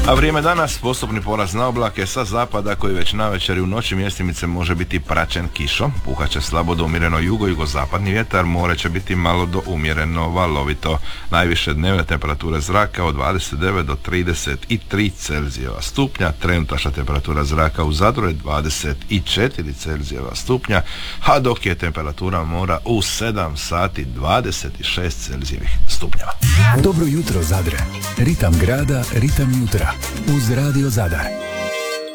A vrijeme danas, postupni porast na oblake sa zapada koji već navečer i u noći mjestimice može biti praćen kišom. Puhat će slabo do umjereno jugozapadni vjetar, more će biti malo do umjereno valovito. Najviše dnevne temperature zraka od 29 do 33 Celzijeva stupnja. Trenutačna temperatura zraka u Zadru je 24 Celzijeva stupnja, a dok je temperatura mora u 7 sati 26 Celzijevih stupnjeva. Dobro jutro Zadre, ritam grada, ritam jutra uz Radio Zadar.